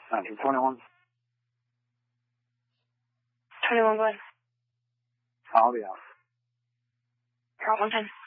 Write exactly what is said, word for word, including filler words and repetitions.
nineteen twenty-one. twenty-one, go ahead. I'll be out. You're out one ten.